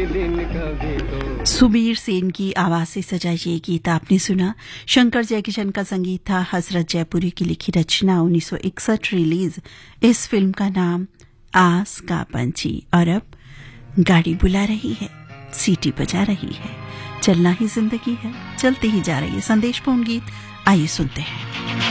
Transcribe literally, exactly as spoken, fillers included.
सुबीर सेन की आवाज से सजा ये गीत आपने सुना। शंकर जयकिशन का संगीत था, हसरत जयपुरी की लिखी रचना, उन्नीस सौ इकसठ रिलीज। इस फिल्म का नाम आस का पंछी। और अब गाड़ी बुला रही है, सीटी बजा रही है, चलना ही जिंदगी है, चलते ही जा रही है। संदेशपूर्ण गीत आइए सुनते हैं।